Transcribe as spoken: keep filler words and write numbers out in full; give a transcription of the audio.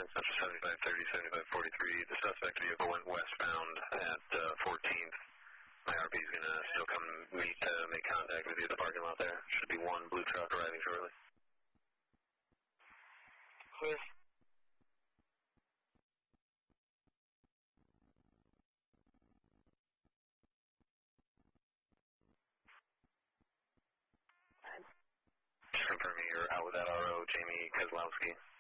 Central seventy-five thirty, seventy-five forty-three. The suspect vehicle went westbound at uh, fourteenth. My R P is going to still come meet, uh, make contact with you at the parking lot there. Should be one blue truck arriving shortly. Clear. Just confirming you're out with that R O, Jamie Kozlowski.